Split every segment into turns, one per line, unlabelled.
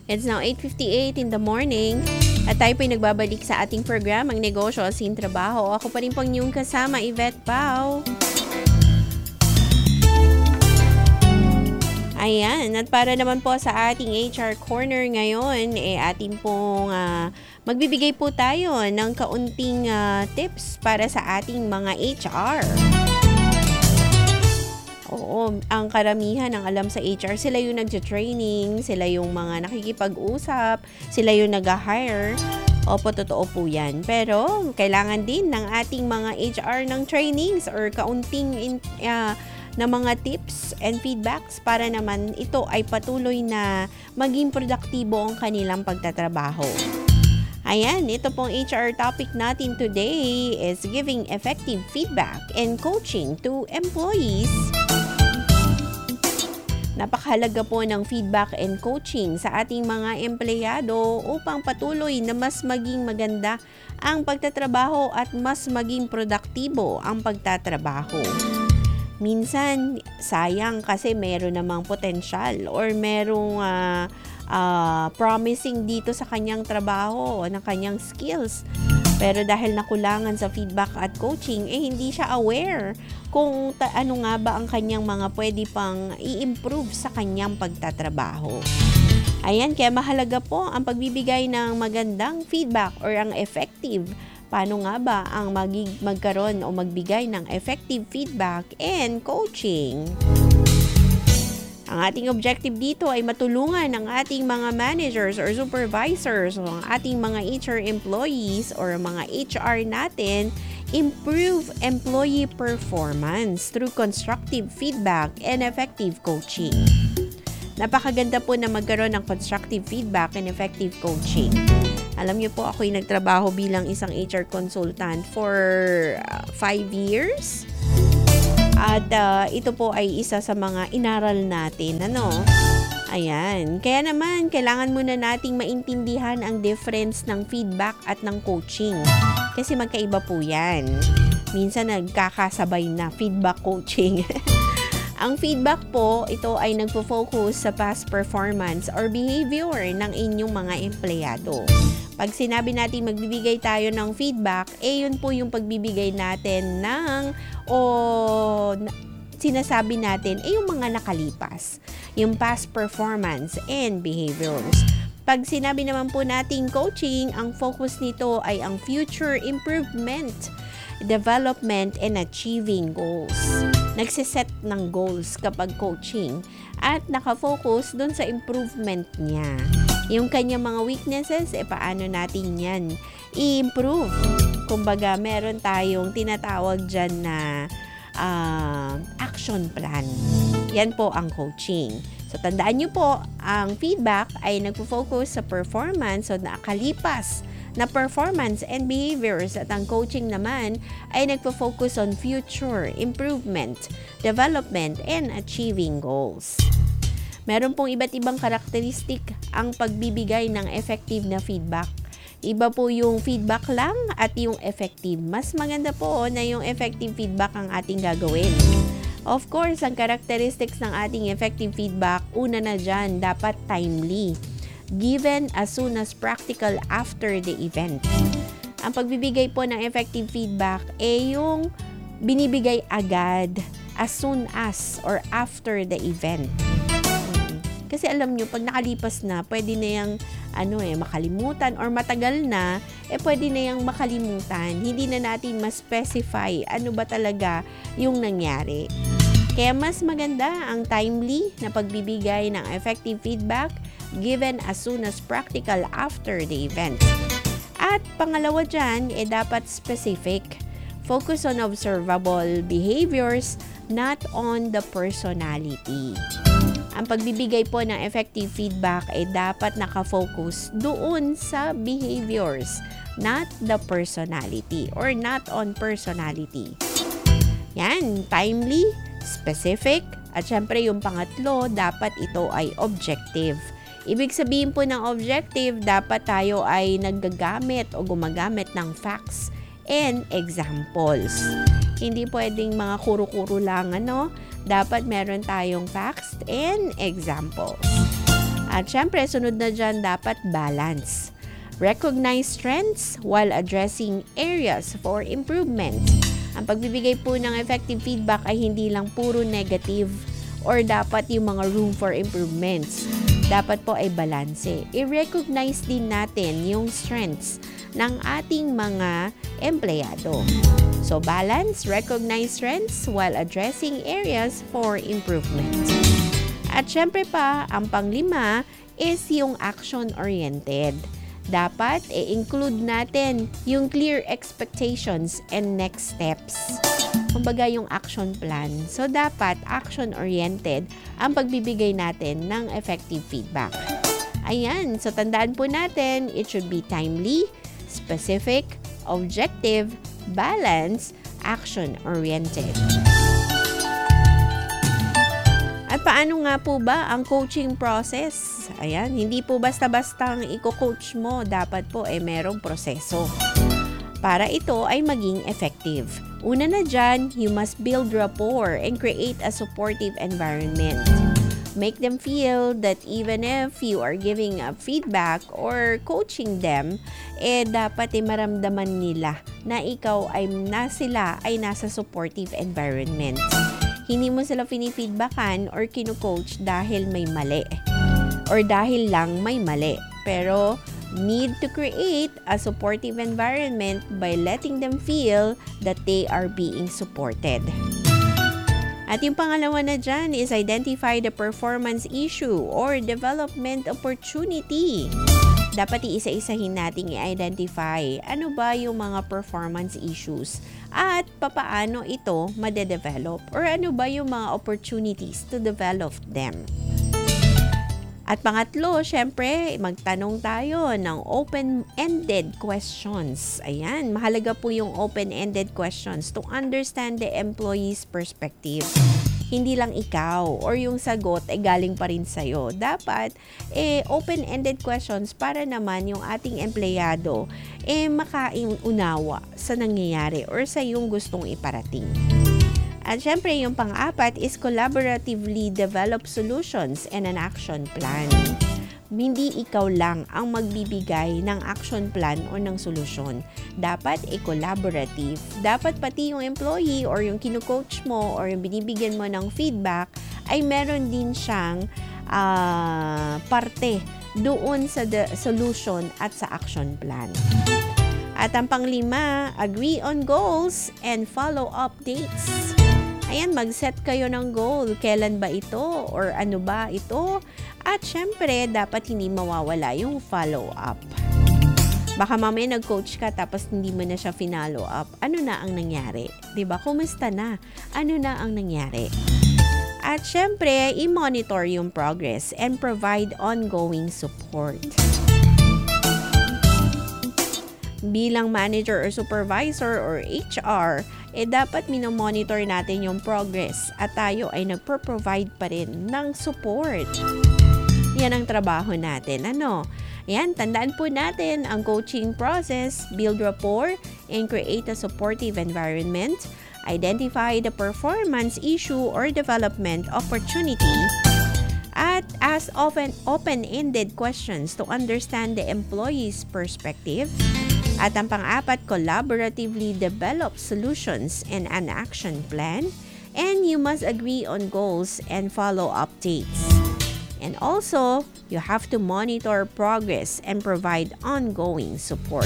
It's now 8:58 in the morning at tayo po'y nagbabalik sa ating program, ang negosyo sin trabaho. Ako pa rin pong inyong kasama, Yvette Pao. Ayan, at para naman po sa ating HR Corner ngayon, atin pong magbibigay po tayo ng kaunting tips para sa ating mga HR. Oo, ang karamihan ng alam sa HR, sila yung nagja-training, sila yung mga nakikipag-usap, sila yung nag-hire. Opo, totoo po yan. Pero kailangan din ng ating mga HR ng trainings or kaunting na mga tips and feedbacks para naman ito ay patuloy na maging produktibo ang kanilang pagtatrabaho. Ayan, ito pong HR topic natin today is giving effective feedback and coaching to employees. Napakahalaga po ng feedback and coaching sa ating mga empleyado upang patuloy na mas maging maganda ang pagtatrabaho at mas maging produktibo ang pagtatrabaho. Minsan, sayang kasi meron namang potensyal or merong promising dito sa kanyang trabaho, ng kanyang skills. Pero dahil nakulangan sa feedback at coaching, hindi siya aware kung ano nga ba ang kanyang mga pwede pang i-improve sa kanyang pagtatrabaho. Ayan, kaya mahalaga po ang pagbibigay ng magandang feedback or ang effective. Paano nga ba ang magkaroon o magbigay ng effective feedback and coaching? Ang ating objective dito ay matulungan ang ating mga managers or supervisors o ang ating mga HR employees or mga HR natin improve employee performance through constructive feedback and effective coaching. Napakaganda po na magkaroon ng constructive feedback and effective coaching. Alam niyo po, ako'y nagtrabaho bilang isang HR consultant for 5 years. At ito po ay isa sa mga inaral natin, Ayan. Kaya naman, kailangan muna nating maintindihan ang difference ng feedback at ng coaching. Kasi magkaiba po yan. Minsan nagkakasabay na feedback coaching. Ang feedback po, ito ay nagpo-focus sa past performance or behavior ng inyong mga empleyado. Pag sinabi natin magbibigay tayo ng feedback, yun po yung pagbibigay natin ng sinasabi natin yung mga nakalipas, yung past performance and behaviors. Pag sinabi naman po natin coaching, ang focus nito ay ang future improvement, development, and achieving goals. Nagsiset ng goals kapag coaching at nakafocus dun sa improvement niya. Yung kanyang mga weaknesses, paano natin yan i-improve? Kumbaga, meron tayong tinatawag dyan na action plan. Yan po ang coaching. So, tandaan nyo po, ang feedback ay nagpo-focus sa performance o nakalipas na performance and behaviors at ang coaching naman ay nagpo-focus on future improvement, development, and achieving goals. Meron pong iba't ibang karakteristik ang pagbibigay ng effective na feedback. Iba po yung feedback lang at yung effective. Mas maganda po na yung effective feedback ang ating gagawin. Of course, ang characteristics ng ating effective feedback, una na dyan, dapat timely. Given as soon as practical after the event. Ang pagbibigay po ng effective feedback yung binibigay agad as soon as or after the event. Kasi alam nyo, pag nakalipas na, pwede na yung makalimutan or matagal na, pwede na yung makalimutan. Hindi na natin ma-specify ano ba talaga yung nangyari. Kaya mas maganda ang timely na pagbibigay ng effective feedback given as soon as practical after the event. At pangalawa dyan, dapat specific. Focus on observable behaviors, not on the personality. Ang pagbibigay po ng effective feedback dapat nakafocus doon sa behaviors, not the personality or not on personality. Yan, timely, specific, at syempre yung pangatlo, dapat ito ay objective. Ibig sabihin po ng objective, dapat tayo ay naggagamit o gumagamit ng facts and examples. Hindi pwedeng mga kuro-kuro lang, Dapat meron tayong facts and examples. At syempre, sunod na dyan, dapat balance. Recognize strengths while addressing areas for improvement. Ang pagbibigay po ng effective feedback ay hindi lang puro negative or dapat yung mga room for improvements. Dapat po ay balanse. I-recognize din natin yung strengths ng ating mga empleyado. So, balance, recognize strengths while addressing areas for improvement. At syempre pa, ang panglima is yung action-oriented. Dapat i-include natin yung clear expectations and next steps. Kumbaga yung action plan. So, dapat action-oriented ang pagbibigay natin ng effective feedback. Ayan, so tandaan po natin, it should be timely, specific, objective, balanced, action-oriented. At paano nga po ba ang coaching process? Ayan, hindi po basta-bastang i-coach mo. Dapat po merong proseso para ito ay maging effective. Una na dyan, you must build rapport and create a supportive environment. Make them feel that even if you are giving a feedback or coaching them, dapat maramdaman nila na ikaw ay nasa supportive environment. Hindi mo sila pinifeedbackan or kinu-coach dahil may mali or dahil lang may mali. Pero need to create a supportive environment by letting them feel that they are being supported. At yung pangalawa na dyan is identify the performance issue or development opportunity. Dapat iisa-isahin nating i-identify ano ba yung mga performance issues at papaano ito madedevelop or ano ba yung mga opportunities to develop them. At pangatlo, syempre, magtanong tayo ng open-ended questions. Ayan, mahalaga po yung open-ended questions to understand the employee's perspective. Hindi lang ikaw or yung sagot ay galing pa rin sa'yo. Dapat, open-ended questions para naman yung ating empleyado makaunawa sa nangyayari or sa yung gustong iparating. At syempre, yung pang-apat is collaboratively develop solutions and an action plan. Hindi ikaw lang ang magbibigay ng action plan o ng solusyon. Dapat collaborative. Dapat pati yung employee or yung kinu-coach mo or yung binibigyan mo ng feedback ay meron din siyang parte doon sa solution at sa action plan. At ang panglima, agree on goals and follow up dates. Ayan, mag-set kayo ng goal. Kailan ba ito? Or ano ba ito? At syempre, dapat hindi mawawala yung follow-up. Baka mamaya nag-coach ka tapos hindi mo na siya finalo up. Ano na ang nangyari? Diba? Kumusta na? Ano na ang nangyari? At syempre, i-monitor yung progress and provide ongoing support. Bilang manager or supervisor or HR, dapat minomonitor natin yung progress at tayo ay nagpo-provide pa rin ng support. Yan ang trabaho natin. Yan, tandaan po natin ang coaching process, build rapport, and create a supportive environment, identify the performance issue or development opportunity, at ask open-ended questions to understand the employee's perspective. At ang pang-apat, collaboratively develop solutions and an action plan. And you must agree on goals and follow updates. And also, you have to monitor progress and provide ongoing support.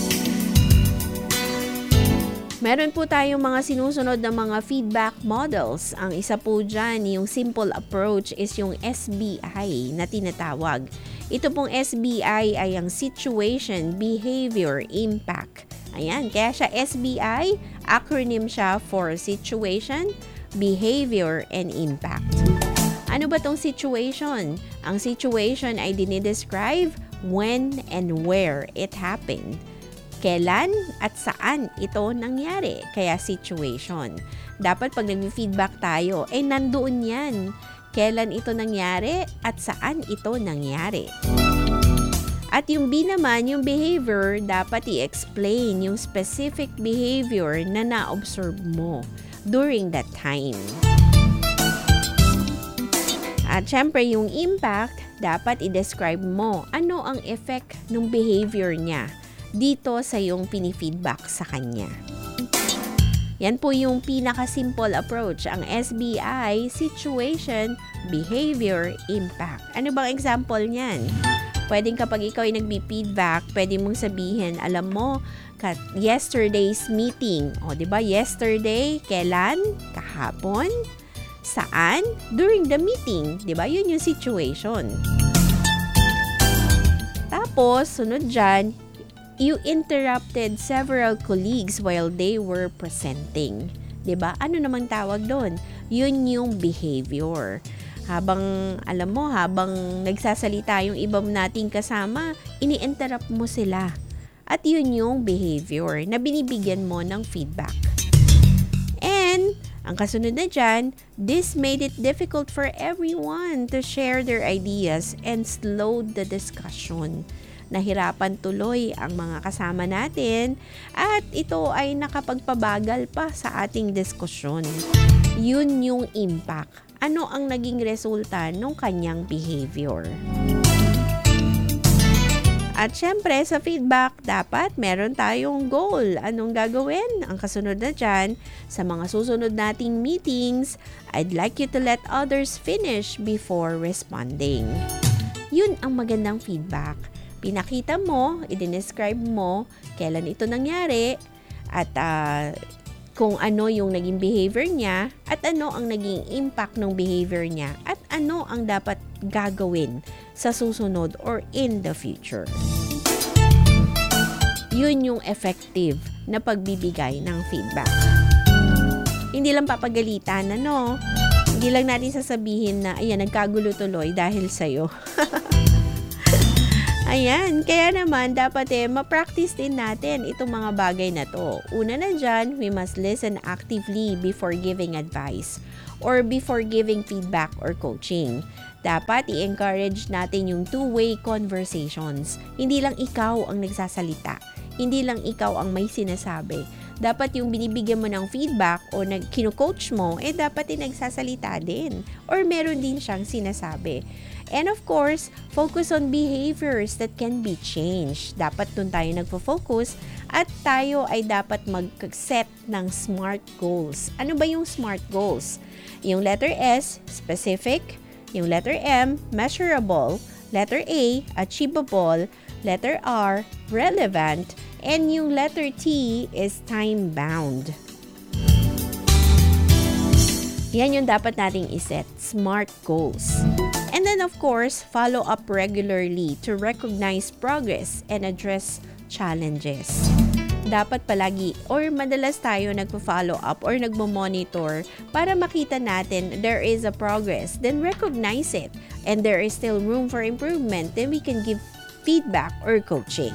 Meron po tayong mga sinusunod na mga feedback models. Ang isa po dyan, yung simple approach is yung SBI na tinatawag. Ito pong SBI ay ang Situation, Behavior, Impact. Ayan, kaya siya SBI, acronym siya for Situation, Behavior, and Impact. Ano ba tong situation? Ang situation ay dinidescribe when and where it happened. Kailan at saan ito nangyari, kaya situation. Dapat pag nag-feedback tayo, nandoon yan. Kailan ito nangyari at saan ito nangyari. At yung B naman, yung behavior, dapat i-explain yung specific behavior na na-observe mo during that time. At syempre, yung impact, dapat i-describe mo ano ang effect ng behavior niya dito sa yung pinifeedback sa kanya. Yan po yung pinaka-simple approach, ang SBI, Situation, Behavior, Impact. Ano bang example niyan? Pwedeng kapag ikaw ay nagbi-feedback, pwede mong sabihin, alam mo, yesterday's meeting. O, di ba? Yesterday, kailan? Kahapon? Saan? During the meeting. Di ba? Yun yung situation. Tapos, sunod dyan, you interrupted several colleagues while they were presenting. 'Di ba? Ano namang tawag doon? Yun yung behavior. Habang nagsasalita yung ibang nating kasama, ini-interrupt mo sila. At yun yung behavior na binibigyan mo ng feedback. And ang kasunod na dyan, this made it difficult for everyone to share their ideas and slowed the discussion. Nahirapan tuloy ang mga kasama natin at ito ay nakapagpabagal pa sa ating diskusyon. Yun yung impact. Ano ang naging resulta ng kanyang behavior? At syempre, sa feedback, dapat meron tayong goal. Anong gagawin? Ang kasunod na dyan, sa mga susunod nating meetings, I'd like you to let others finish before responding. Yun ang magandang feedback. Pinakita mo, i-describe mo kailan ito nangyari at kung ano yung naging behavior niya at ano ang naging impact ng behavior niya at ano ang dapat gagawin sa susunod or in the future. Yun yung effective na pagbibigay ng feedback. Hindi lang papagalitan, ano? Hindi lang natin sasabihin na, ayan, nagkagulo tuloy dahil sa'yo. Ayan, kaya naman dapat ma-practice din natin itong mga bagay na to. Una na dyan, we must listen actively before giving advice or before giving feedback or coaching. Dapat i-encourage natin yung two-way conversations. Hindi lang ikaw ang nagsasalita. Hindi lang ikaw ang may sinasabi. Dapat yung binibigyan mo ng feedback o kino-coach mo, dapat nagsasalita din. Or meron din siyang sinasabi. And of course, focus on behaviors that can be changed. Dapat dun tayo nagfo-focus at tayo ay dapat mag-set ng SMART goals. Ano ba yung SMART goals? Yung letter S, specific. Yung letter M, measurable. Letter A, achievable. Letter R, relevant. And yung letter T is time-bound. Yan yung dapat nating iset, SMART goals. And then of course, follow up regularly to recognize progress and address challenges. Dapat palagi or madalas tayo nagpo-follow up or nagmo-monitor para makita natin there is a progress, then recognize it, and there is still room for improvement, then we can give feedback or coaching.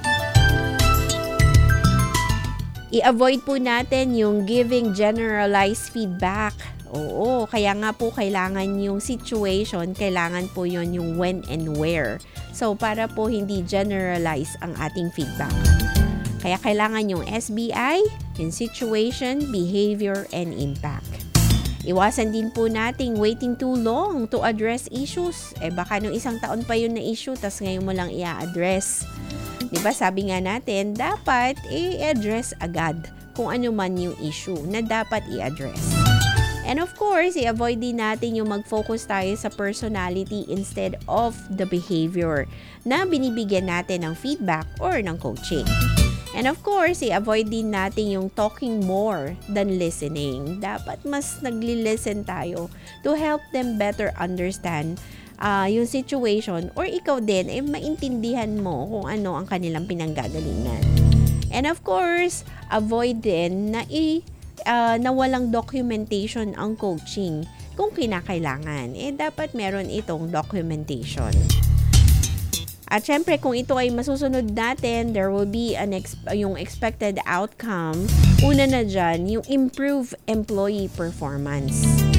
I-avoid po natin yung giving generalized feedback. Oo, kaya nga po kailangan yung situation, kailangan po yon yung when and where. So, para po hindi generalize ang ating feedback. Kaya kailangan yung SBI, yung situation, behavior, and impact. Iwasan din po nating waiting too long to address issues. Baka nung isang taon pa yun na issue, tas ngayon mo lang i-address. Diba, sabi nga natin, dapat i-address agad kung ano man yung issue na dapat i-address. And of course, i-avoid din natin yung mag-focus tayo sa personality instead of the behavior na binibigyan natin ng feedback or ng coaching. And of course, i-avoid din natin yung talking more than listening. Dapat mas nagli-listen tayo to help them better understand yung situation or ikaw din maintindihan mo kung ano ang kanilang pinanggagalingan. And of course, avoid din na walang documentation ang coaching kung kinakailangan. Dapat meron itong documentation. At syempre, kung ito ay masusunod natin, there will be yung expected outcome. Una na dyan, yung improve employee performance.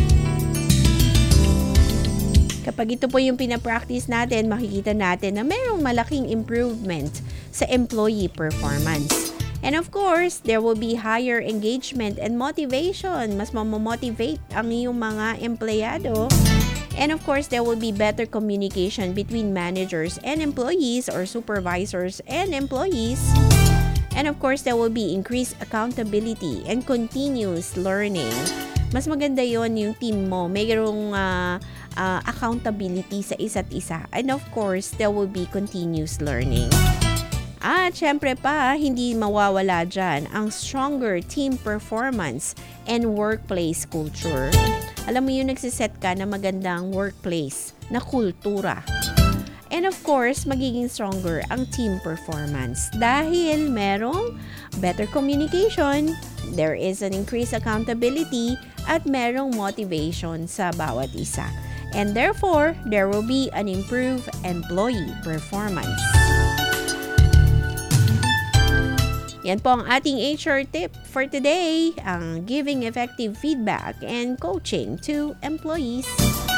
Kapag ito po yung pinapractice natin, makikita natin na mayroong malaking improvement sa employee performance. And of course, there will be higher engagement and motivation. Mas mamomotivate ang iyong mga empleyado. And of course, there will be better communication between managers and employees or supervisors and employees. And of course, there will be increased accountability and continuous learning. Mas maganda yon yung team mo. Mayroong accountability sa isa't isa. And of course, there will be continuous learning. At syempre pa, hindi mawawala dyan ang stronger team performance and workplace culture. Alam mo yun, nagsiset ka na magandang workplace na kultura. And of course, magiging stronger ang team performance dahil merong better communication, there is an increased accountability, at merong motivation sa bawat isa. And therefore, there will be an improved employee performance. Yan po ang ating HR tip for today, ang giving effective feedback and coaching to employees.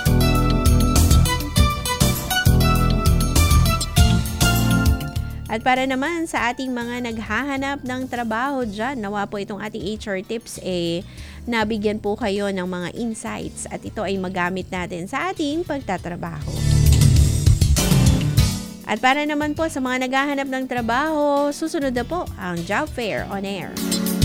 At para naman sa ating mga naghahanap ng trabaho dyan, nawa po itong ating HR tips nabigyan po kayo ng mga insights at ito ay magamit natin sa ating pagtatrabaho. At para naman po sa mga naghahanap ng trabaho, susunod na po ang Job Fair on Air.